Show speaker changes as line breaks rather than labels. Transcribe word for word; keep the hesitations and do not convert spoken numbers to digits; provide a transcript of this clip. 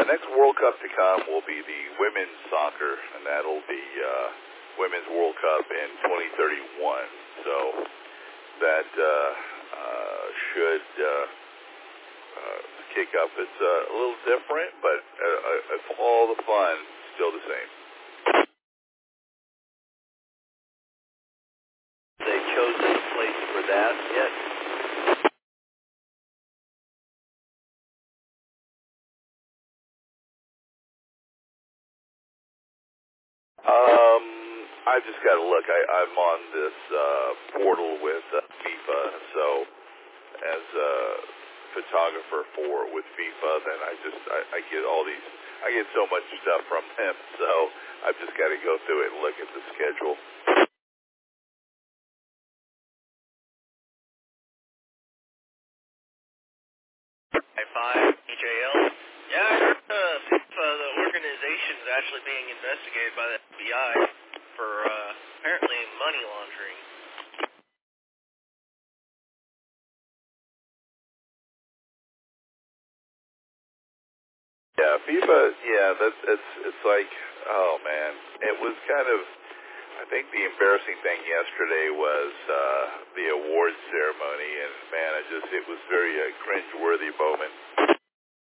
next World Cup to come will be the women's soccer, and that'll be uh, Women's World Cup in twenty thirty-one. So that uh, uh, should uh, uh, kick up. It's uh, a little different, but uh, it's all the fun still the same.
They chosen a place for that yet?
Um, I just got to look. I, I'm on this uh, portal with uh, FIFA, so as a photographer for with FIFA, then I just I, I get all these. I get so much stuff from them, so I've just got to go through it and look at the schedule.
I five E J L. Yeah, I heard uh, FIFA, the organization is actually being investigated by the F B I for uh, apparently money laundering.
Yeah, FIFA. Yeah, that's it's it's like, oh man, it was kind of. I think the embarrassing thing yesterday was uh, the awards ceremony, and man, it just it was very uh, cringe-worthy moment.